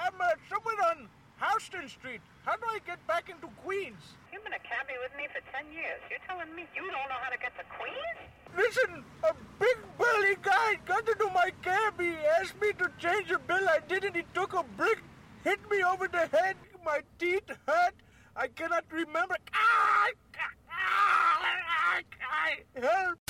I'm somewhere on Houston Street. How do I get back into Queens? You've been a cabbie with me for 10 years. You're telling me you don't know how to get to Queens? Listen, a big burly guy got into my cab. He asked me to change a bill. I didn't. He took a brick, hit me over the head. My teeth hurt. I cannot remember. Help!